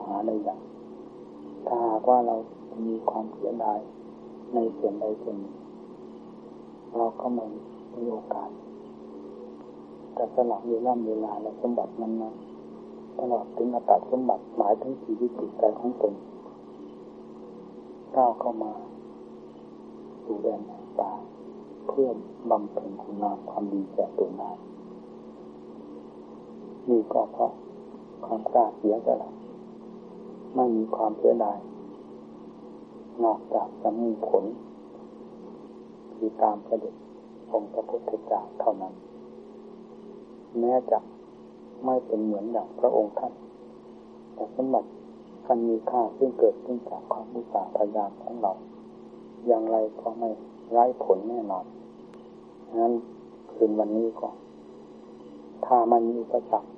หาได้อย่างถ้าหากว่าเรามีความเสียดายในส่วนใดส่วนหนึ่งเราก็ไม่มีโอกาสจะสละเวลาและสมบัตินั้นตลอดถึงอตสมบัติหมายถึงชีวิตจิตใจของตนก้าวเข้ามาสู่แดนแห่งป่าเพื่อบำเพ็ญคุณงามความดีแก่ตนได้นี่ก็เพราะความกล้าเสียสละไม่มีความเสียดายนอกจากจะมีผลคือตามเสด็จองค์พระพุทธเจ้าเท่านั้นแม้จะไม่เป็นเหมือนอย่างพระองค์ท่านแต่สมบัติคันมีค่าซึ่งเกิดขึ้นจากความอุตสาห์พยายามของเราอย่างไรก็ไม่ไร้ผลแน่นอนฉะนั้นคืนวันนี้ก็ถ้ามันมีอุปสรรค